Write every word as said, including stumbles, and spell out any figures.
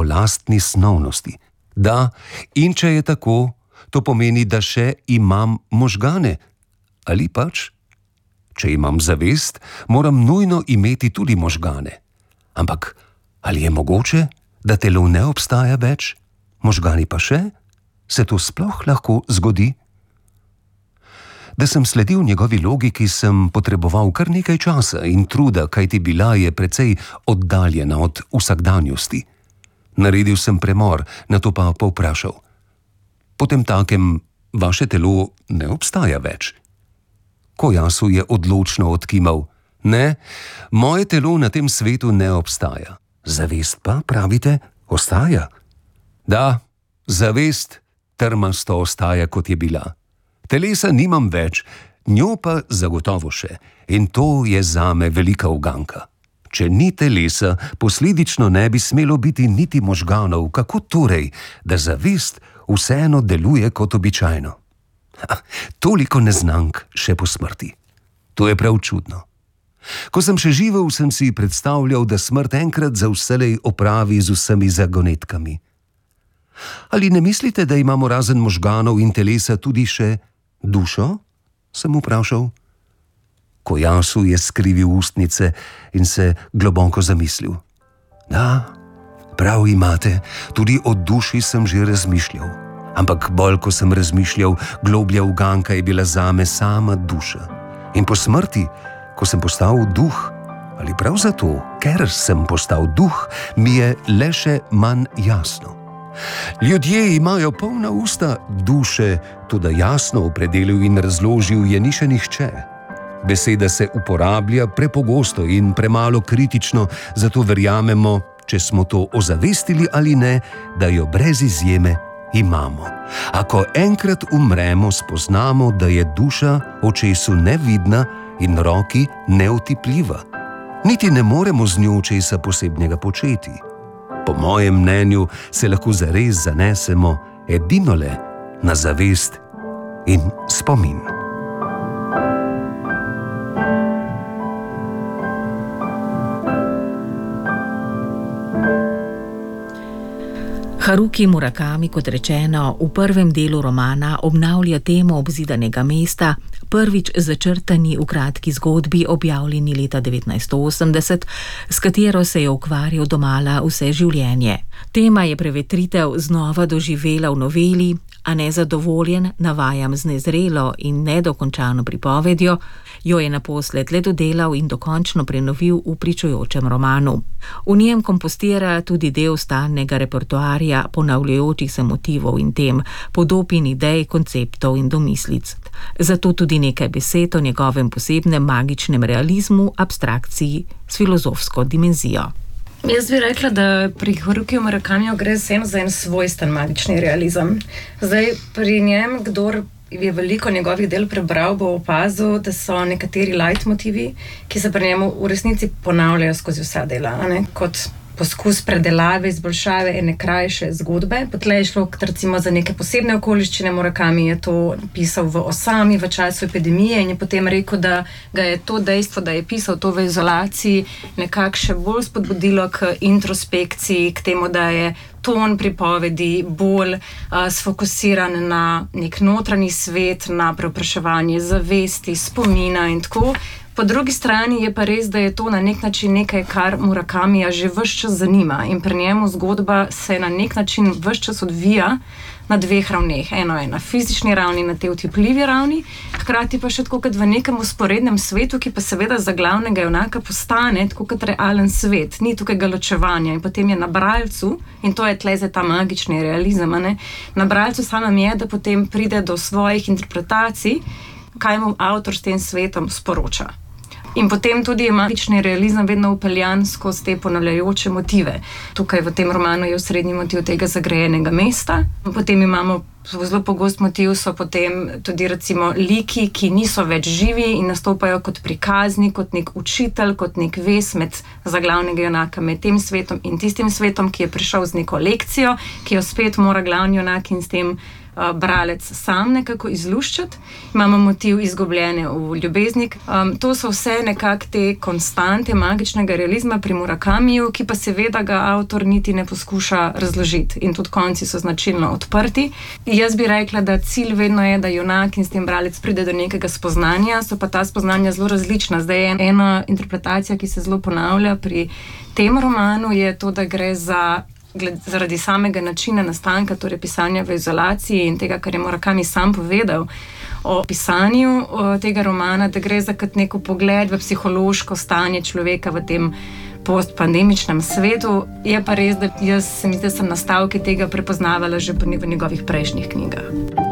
lastni snovnosti. Da, in če je tako, to pomeni, da še imam možgane. Ali pač? Če imam zavest, moram nujno imeti tudi možgane. Ampak ali je mogoče, da telo ne obstaja več? Možgani pa še? Se to sploh lahko zgodi? Da sem sledil njegovi logiki, sem potreboval kar nekaj časa in truda, kajti bila je precej oddaljena od vsakdanjosti. Naredil sem premor, nato pa povprašal. Potemtakem vaše telo ne obstaja več. Kojasu je odločno odkimal. Ne, moje telo na tem svetu ne obstaja. Zavest pa, pravite, ostaja? Da, zavest trmasto ostaja, kot je bila. Telesa nimam več, njo pa zagotovo še. In to je zame velika uganka. Če ni telesa, posledično ne bi smelo biti niti možganov. Kako torej, da zavest vseeno deluje kot običajno? Ha, toliko neznank še po smrti. To je prav čudno. Ko sem še živel, sem si predstavljal, da smrt enkrat za vselej opravi z vsemi zagonetkami. Ali ne mislite, da imamo razen možganov in telesa tudi še dušo? Sem vprašal. Kojasu je skrivil ustnice in se globoko zamislil. Da, prav imate, tudi o duši sem že razmišljal. Ampak bolj, ko sem razmišljal, globlja uganka je bila zame sama duša. In po smrti, ko sem postal duh, ali prav zato, ker sem postal duh, mi je le še manj jasno. Ljudje imajo polna usta duše, toda jasno opredelil in razložil je ni še nihče. Beseda se uporablja prepogosto in premalo kritično, zato verjamemo, če smo to ozavestili ali ne, da jo brez izjeme imamo. A ko enkrat umremo, spoznamo, da je duša očesu nevidna in roki neotipljiva. Niti ne moremo z njo česa posebnega početi. Po mojem mnenju se lahko zares zanesemo edinole na zavest in spomin. Haruki Murakami, kot rečeno, v prvem delu romana obnavlja temo obzidanega mesta, prvič začrtani v kratki zgodbi, objavljeni leta devetnajststo osemdeset, s katero se je ukvarjal domala vse življenje. Tema je prevetritev znova doživela v noveli, a nezadovoljen, navajam z nezrelo in nedokončano pripovedjo, jo je naposled le dodelal in dokončno prenovil v pričujočem romanu. V njem kompostira tudi del stalnega repertoarja ponavljajočih se motivov in tem, podob in idej, konceptov in domislic. Zato tudi nekaj besed o njegovem posebnem magičnem realizmu, abstrakciji s filozofsko dimenzijo. Jaz bi rekla, da pri Harukiju Murakamiju gre vsem za en svojsten magični realizem. Zdaj, pri njem, kdor je veliko njegovih del prebral, bo opazil, da so nekateri leitmotivi, ki se pri njemu v resnici ponavljajo skozi vsa dela, ne? Kot poskus predelave, izboljšave ene krajše zgodbe. Potlej je šlo recimo za neke posebne okoliščine. Murakami je to pisal v osami, v času epidemije in je potem rekel, da ga je to dejstvo, da je pisal to v izolaciji, nekako še bolj spodbudilo k introspekciji, k temu, da je ton pripovedi bolj uh, sfokusiran na nek notranji svet, na preopraševanje zavesti, spomina in tako. Po drugi strani je pa res, da je to na nek način nekaj, kar Murakamija že ves čas zanima in pri njemu zgodba se na nek način ves čas odvija na dveh ravneh. Eno je na fizični ravni, na tej utepljivi ravni, hkrati pa še tako kot v nekem usporednem svetu, ki pa seveda za glavnega junaka postane tako kot realen svet. Ni tukaj ločevanja in potem je na bralcu, in to je tle za ta magični realizem, ne? Na bralcu samem je, da potem pride do svojih interpretacij, kaj mu avtor s tem svetom sporoča. In potem tudi je magični realizem vedno upeljan skozi te ponavljajoče motive. Tukaj v tem romanu je osrednji motiv tega zagrejenega mesta. Potem imamo zelo pogost motiv, so potem tudi recimo liki, ki niso več živi in nastopajo kot prikazni, kot nek učitelj, kot nek vez med za glavnega junaka med tem svetom in tistim svetom, ki je prišel z neko lekcijo, ki jo spet mora glavni junak in s tem uh, bralec sam nekako izluščati. Imamo motiv izgubljene v ljubeznik. Um, to so vse nekako te konstante magičnega realizma pri Murakamiju, ki pa seveda ga avtor niti ne poskuša razložiti. In tudi konci so značilno odprti. Jaz bi rekla, da cilj vedno je, da junak in s tem bralec pride do nekega spoznanja, so pa ta spoznanja zelo različna. Zdaj je ena interpretacija, ki se zelo ponavlja pri tem romanu, je to, da gre za gled, zaradi samega načina nastanka, torej pisanja v izolaciji in tega, kar je Murakami sam povedal o pisanju o, tega romana, da gre za kot neko pogled v psihološko stanje človeka v tem postpandemičnem svetu. Je pa res, da jaz se mi zdi, da sem nastavke tega prepoznavala že v njegovih prejšnjih knjigah.